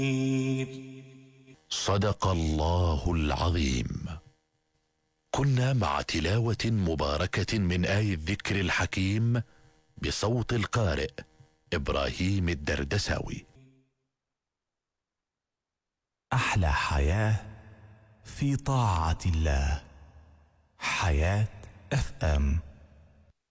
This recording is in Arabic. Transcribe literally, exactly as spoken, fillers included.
صدق الله العظيم. كنا مع تلاوة مباركة من آي الذكر الحكيم بصوت القارئ إبراهيم الدردساوي. أحلى حياة في طاعة الله. حياة اف ام.